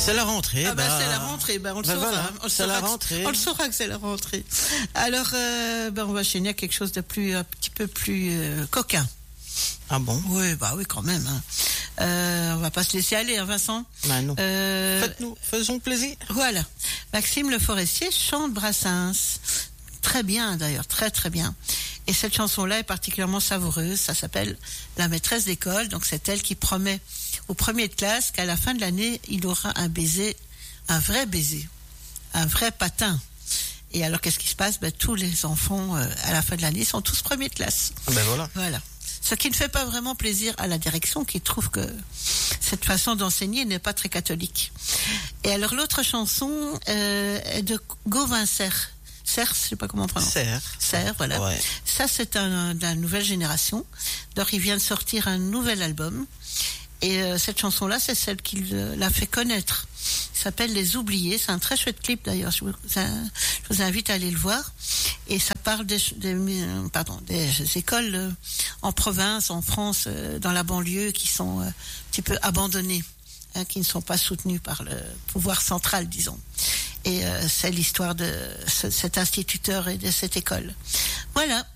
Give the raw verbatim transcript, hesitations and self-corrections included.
C'est la rentrée. Ah bah, bah... c'est la rentrée, bah, on le bah saura. voilà, on le c'est saura la que- rentrée. On le saura que c'est la rentrée. Alors, euh, bah, on va enchaîner à quelque chose de plus, un petit peu plus euh, coquin. Ah bon? Oui, bah oui, quand même. Hein. Euh, on va pas se laisser aller, hein, Vincent. Bah non. Euh, Faites-nous, faisons plaisir. Voilà. Maxime Le Forestier chante Brassens. Très bien, d'ailleurs, très très bien. Et cette chanson-là est particulièrement savoureuse. Ça s'appelle La maîtresse d'école. Donc c'est elle qui promet au premier de classe qu'à la fin de l'année, il aura un baiser, un vrai baiser, un vrai patin. Et alors qu'est-ce qui se passe? Ben, tous les enfants euh, à la fin de l'année sont tous premiers de classe. Ben voilà. Voilà. Ce qui ne fait pas vraiment plaisir à la direction qui trouve que cette façon d'enseigner n'est pas très catholique. Et alors l'autre chanson euh, est de Gauvin Serre. Serre, je sais pas comment on prononce. Serre. Serre, voilà. Ouais. Ça, c'est un, de la nouvelle génération. Donc, il vient de sortir un nouvel album. Et euh, cette chanson-là, c'est celle qui euh, l'a fait connaître. Il s'appelle Les Oubliés. C'est un très chouette clip, d'ailleurs. Je vous, ça, je vous invite à aller le voir. Et ça parle des, des, euh, pardon, des écoles euh, en province, en France, euh, dans la banlieue, qui sont euh, un petit peu abandonnées, hein, qui ne sont pas soutenues par le pouvoir central, disons. Et euh, c'est l'histoire de ce, cet instituteur et de cette école. Voilà.